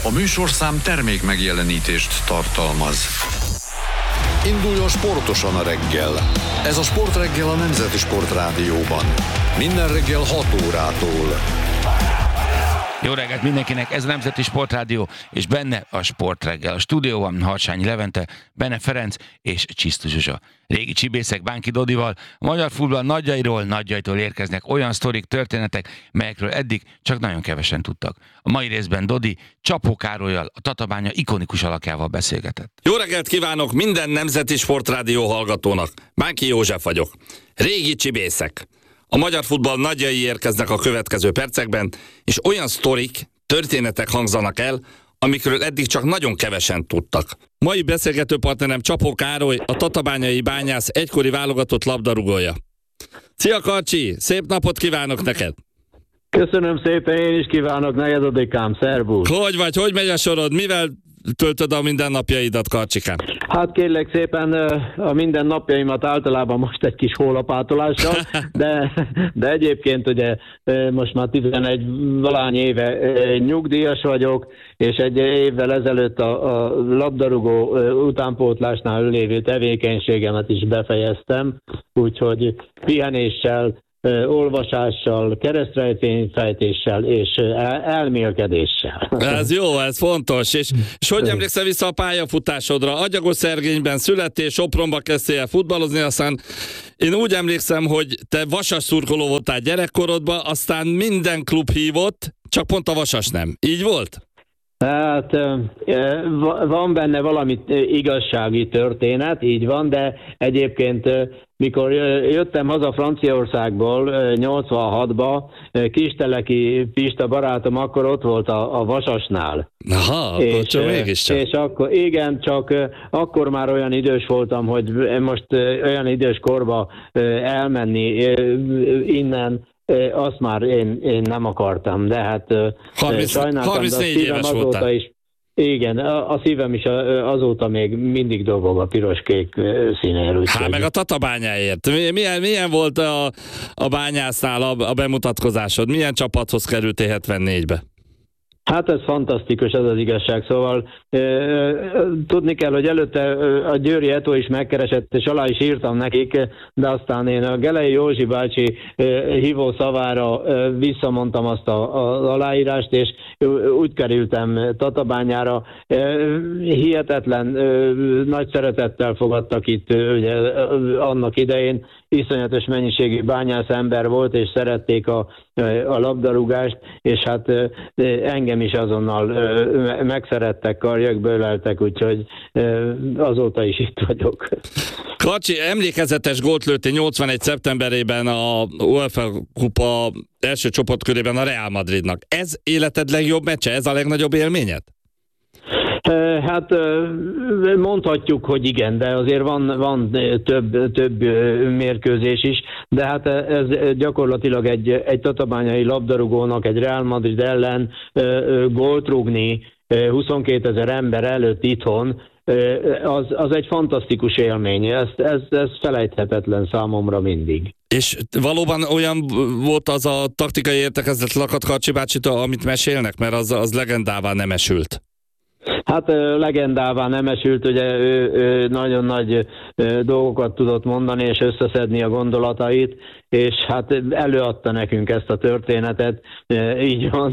A műsorszám termék megjelenítést tartalmaz. Induljon sportosan a reggel. Ez a Sportreggel a Nemzeti Sportrádióban. Minden reggel 6 órától. Jó reggelt mindenkinek, ez a Nemzeti Sportrádió, és benne a Sportreggel. A stúdióban Harsányi Levente, Bene Ferenc és Csisztus Zsuzsa. Régi csibészek Bánki Dodival, a magyar futball nagyjaitól érkeznek olyan sztorik, történetek, melyekről eddig csak nagyon kevesen tudtak. A mai részben Dodi Csapó Károllyal, a Tatabánya ikonikus alakjával beszélgetett. Jó reggelt kívánok minden Nemzeti Sportrádió hallgatónak. Bánki József vagyok. Régi csibészek. A magyar futball nagyjai érkeznek a következő percekben, és olyan sztorik, történetek hangzanak el, amikről eddig csak nagyon kevesen tudtak. Mai beszélgető partnerem Csapó Károly, a tatabányai Bányász egykori válogatott labdarúgója. Szia Karcsi, szép napot kívánok neked! Köszönöm szépen, én is kívánok neked, Odikám, szervusz! Hogy vagy, hogy megy a sorod, mivel töltöd a mindennapjaidat, Karcsikám? Hát kérlek szépen, a mindennapjaimat általában most egy kis hólapátolással, de egyébként ugye most már 11 valány éve nyugdíjas vagyok, és egy évvel ezelőtt a labdarúgó utánpótlásnál lévő tevékenységemet is befejeztem, úgyhogy pihenéssel, olvasással, keresztrejtvényfejtéssel és elmélkedéssel. Ez jó, ez fontos. És hogy emlékszel vissza a pályafutásodra? Agyagos-Szergényben születtél, Sopronba kezdtél el futballozni, aztán én úgy emlékszem, hogy te Vasas szurkoló voltál gyerekkorodban, aztán minden klub hívott, csak pont a Vasas nem. Így volt? Hát van benne valami igazsági történet, így van, de egyébként mikor jöttem haza Franciaországból 86-ba, Kisteleki Pista barátom akkor ott volt a Vasasnál. Aha, akkor csak mégiscsak. És akkor, igen, csak akkor már olyan idős voltam, hogy most olyan idős korba elmenni innen, azt már én nem akartam, de hát 34 éves voltál. Is, igen, a szívem is azóta még mindig dobog a piros-kék színéről. Hát meg a Tatabányáért. Milyen volt a Bányásznál a bemutatkozásod? Milyen csapathoz kerültél 74-be? Hát ez fantasztikus, ez az igazság. Szóval tudni kell, hogy előtte a Győri Eto is megkeresett, és alá is írtam nekik, de aztán én a Gelei Józsi bácsi hívó szavára visszamondtam azt az aláírást, és úgy kerültem Tatabányára. Hihetetlen nagy szeretettel fogadtak itt ugye, annak idején. Iszonyatos mennyiségű bányász ember volt, és szerették a labdarúgást, és hát engem is azonnal megszerettek, karjak böleltek, úgyhogy azóta is itt vagyok. Karcsi, emlékezetes gólt lőttél 81. szeptemberében a UEFA kupa első csoportkörében a Real Madridnak. Ez életed legjobb meccse? Ez a legnagyobb élményed? Hát mondhatjuk, hogy igen, de azért van több mérkőzés is, de hát ez gyakorlatilag egy tatabányai labdarúgónak egy Real Madrid ellen gólt rúgni 22 000 ember előtt itthon, az egy fantasztikus élmény, ez felejthetetlen számomra mindig. És valóban olyan volt az a taktikai értekezlet Lakat Karcsi bácsitól, amit mesélnek, mert az legendává nem esült? Hát legendává nem esült, ugye ő nagyon nagy dolgokat tudott mondani, és összeszedni a gondolatait, és hát előadta nekünk ezt a történetet, így van.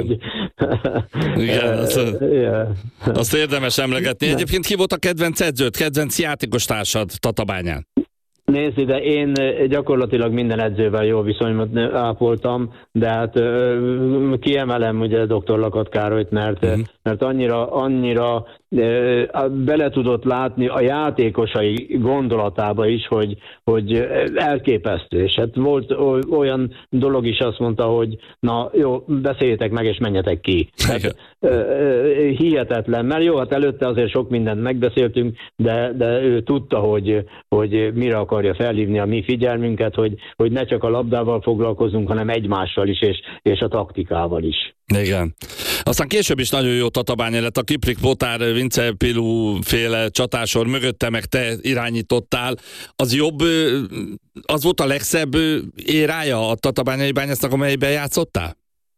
Igen, azt érdemes emlegetni. Egyébként ki volt a kedvenc edződ, kedvenc játékostársad Tatabányán? Nézd ide, én gyakorlatilag minden edzővel jó viszonyban ápoltam, de hát kiemelem ugye dr. Lakat Károlyt, mert annyira bele tudott látni a játékosai gondolatába is, hogy elképesztő. És hát volt olyan dolog is, azt mondta, hogy na jó, beszéljétek meg és menjetek ki. Hát, hihetetlen, mert jó, hát előtte azért sok mindent megbeszéltünk, de ő tudta, hogy mire akarja felhívni a mi figyelmünket, hogy ne csak a labdával foglalkozunk, hanem egymással is, és a taktikával is. Igen. Aztán később is nagyon jó Tatabánya lett, a Kiprik Botár, Vince Pilu féle csatásor mögötte meg te irányítottál. Az jobb, az volt a legszebb érája a tatabányai Bányásznak, amelyben játszottál?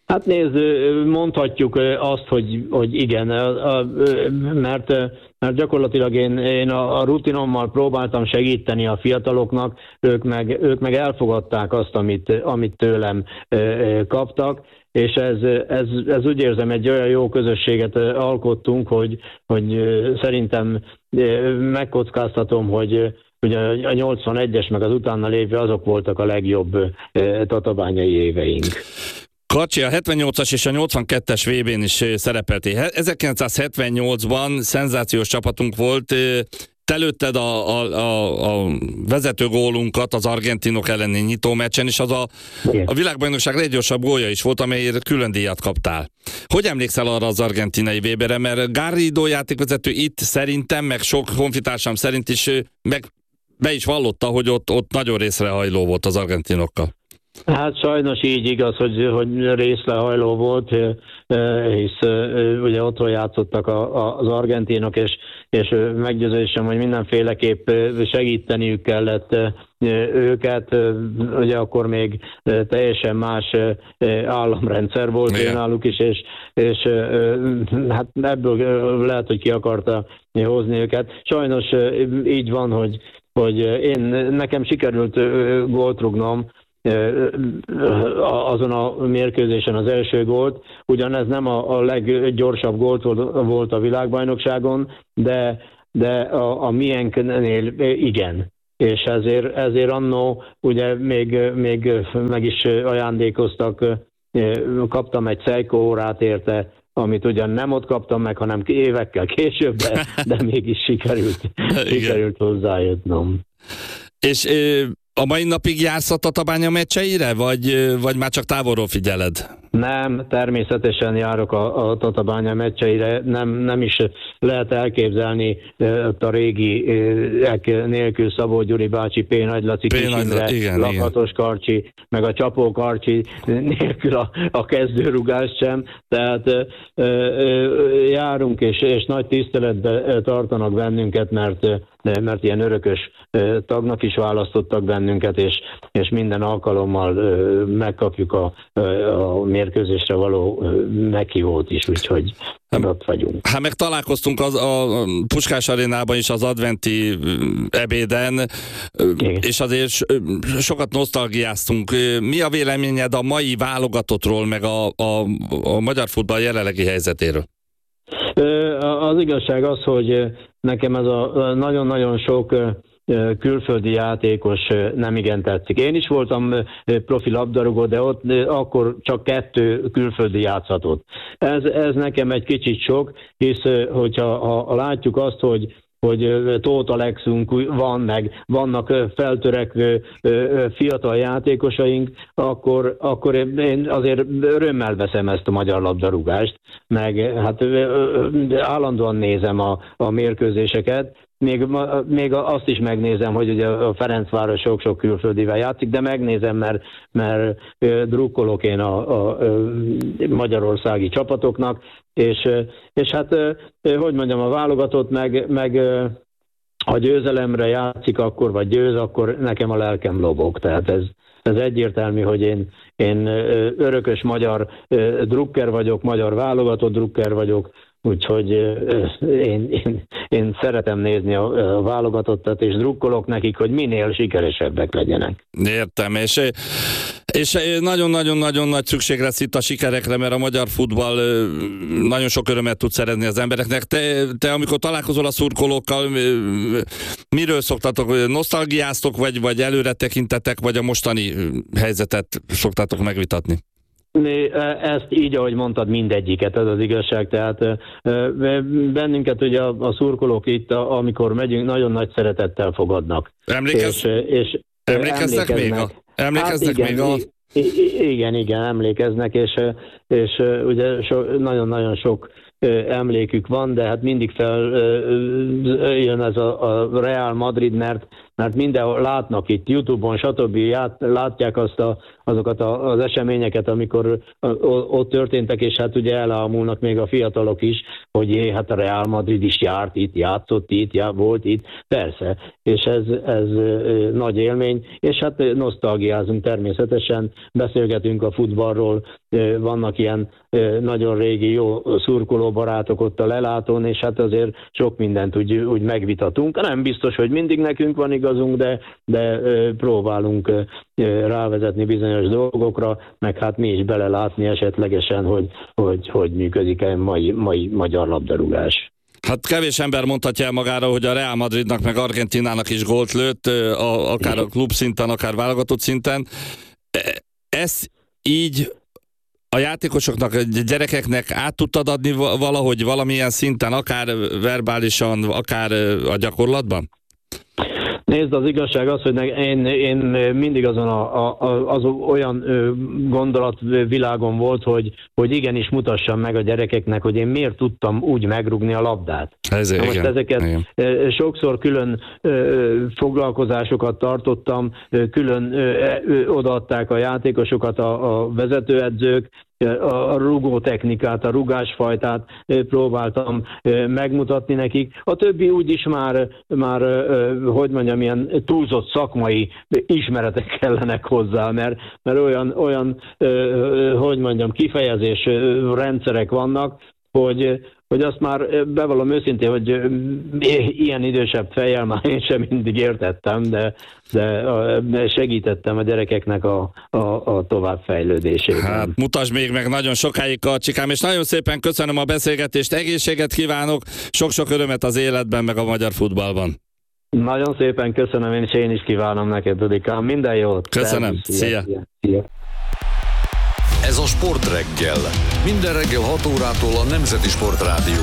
Hát nézd, mondhatjuk azt, hogy igen, mert gyakorlatilag én a rutinommal próbáltam segíteni a fiataloknak, ők meg elfogadták azt, amit tőlem kaptak, és ez úgy érzem, egy olyan jó közösséget alkottunk, hogy szerintem megkockáztatom, hogy ugye a 81-es meg az utána lévő azok voltak a legjobb tatabányai éveink. Karcsi, a 78-as és a 82-es VB-n is szerepeltél. 1978-ban szenzációs csapatunk volt. Te lőtted a vezető gólunkat az argentinok elleni nyitó meccsen, és az a világbajnokság leggyorsabb gólja is volt, amelyért külön díjat kaptál. Hogy emlékszel arra az argentinai VB-re? Mert Garrido játékvezető itt szerintem, meg sok honfitársam szerint is meg be is vallotta, hogy ott nagyon részrehajló volt az argentinokkal. Hát sajnos így igaz, hogy részlehajló volt, hisz ugye otthon játszottak az argentinok, és meggyőződésem, hogy mindenféleképp segíteniük kellett őket, ugye akkor még teljesen más államrendszer volt náluk is, és hát ebből lehet, hogy ki akarta hozni őket. Sajnos így van, hogy nekem sikerült gólt rúgnom azon a mérkőzésen az első gólt, ugyanez nem a leggyorsabb gólt volt a világbajnokságon, de a miénknél igen. És ezért annó ugye még meg is ajándékoztak, kaptam egy Seiko órát érte, amit ugyan nem ott kaptam meg, hanem évekkel később, de mégis sikerült hozzájöttem. És a mai napig jársz a Tatabánya meccseire, vagy már csak távolról figyeled? Nem, természetesen járok a Tatabánya meccseire, nem is lehet elképzelni a régiek nélkül Szabó Gyuri bácsi, P. Nagy Laci, Kis Imre, Lakatos Karcsi, meg a Csapó Karcsi nélkül a kezdőrugás sem, tehát járunk és nagy tiszteletbe tartanak bennünket, mert ilyen örökös tagnak is választottak bennünket, és minden alkalommal megkapjuk a mérkőzésre való meghívót is, úgyhogy ott vagyunk. Hát meg találkoztunk a Puskás Arénában is az adventi ebéden, igen. És azért sokat nosztalgiáztunk. Mi a véleményed a mai válogatottról, meg a magyar futball jelenlegi helyzetéről? Az igazság az, hogy nekem ez a nagyon-nagyon sok külföldi játékos nem igen tetszik. Én is voltam profi labdarúgó, de ott akkor csak 2 külföldi játszhatott. Ez nekem egy kicsit sok, hisz hogyha látjuk azt, hogy Tóth Alexunk van, meg vannak feltörekvő fiatal játékosaink, akkor én azért örömmel veszem ezt a magyar labdarúgást, meg hát állandóan nézem a mérkőzéseket, még azt is megnézem, hogy ugye a Ferencváros sok-sok külföldivel játszik, de megnézem, mert drukkolok én a magyarországi csapatoknak, és hát, hogy mondjam, a válogatott meg ha győzelemre játszik akkor, vagy győz, akkor nekem a lelkem lobog. Tehát ez egyértelmű, hogy én örökös magyar drukker vagyok, magyar válogatott drukker vagyok, úgyhogy én szeretem nézni a válogatottat, és drukkolok nekik, hogy minél sikeresebbek legyenek. Értem, és nagyon-nagyon-nagyon nagy szükség lesz itt a sikerekre, mert a magyar futball nagyon sok örömet tud szerezni az embereknek. Te amikor találkozol a szurkolókkal, miről szoktatok? Nosztalgiáztok, vagy előre tekintetek, vagy a mostani helyzetet szoktátok megvitatni? Ezt így, ahogy mondtad, mindegyiket, ez az igazság. Tehát bennünket ugye a szurkolók itt, amikor megyünk, nagyon nagy szeretettel fogadnak. Emlékeznek még? Emlékeznek még a... Igen, emlékeznek, és ugye nagyon-nagyon sok emlékük van, de hát mindig feljön ez a Real Madrid, mert mindenhol látnak itt, YouTube-on, stb. Látják azt azokat az eseményeket, amikor ott történtek, és hát ugye elámulnak még a fiatalok is, hogy hát a Real Madrid is járt itt, játszott itt, volt itt, persze, és ez nagy élmény, és hát nosztalgiázunk természetesen, beszélgetünk a futballról, vannak ilyen nagyon régi jó szurkolóbarátok ott a lelátón, és hát azért sok mindent úgy megvitatunk. Nem biztos, hogy mindig nekünk van igazunk, de próbálunk rávezetni bizonyos dolgokra, meg hát mi is belelátni esetlegesen, hogy működik a mai magyar labdarúgás. Hát kevés ember mondhatja el magára, hogy a Real Madridnak meg Argentinának is gólt lőtt, akár a klub szinten, akár válogatott szinten. Ez így a játékosoknak, a gyerekeknek át tudtad adni valahogy valamilyen szinten, akár verbálisan, akár a gyakorlatban? Nézd, az igazság az, hogy én mindig az olyan gondolatvilágom volt, hogy igenis mutassam meg a gyerekeknek, hogy én miért tudtam úgy megrugni a labdát. Most ezeket sokszor külön foglalkozásokat tartottam, külön odaadták a játékosokat a vezetőedzők, a rugó technikát, a rugásfajtát próbáltam megmutatni nekik. A többi úgyis már hogy mondjam, ilyen túlzott szakmai ismeretek kellenek hozzá, mert olyan hogy mondjam, kifejezés rendszerek vannak, hogy azt már bevallom őszintén, hogy ilyen idősebb fejjel már én sem mindig értettem, de segítettem a gyerekeknek a továbbfejlődésében. Hát mutasd még meg nagyon sokáig, Karcsikám, és nagyon szépen köszönöm a beszélgetést, egészséget kívánok, sok-sok örömet az életben, meg a magyar futballban. Nagyon szépen köszönöm, és én is kívánom neked, Dudikám, minden jót. Köszönöm, szia. Ez a Sportreggel. Minden reggel 6 órától a Nemzeti Sportrádióban.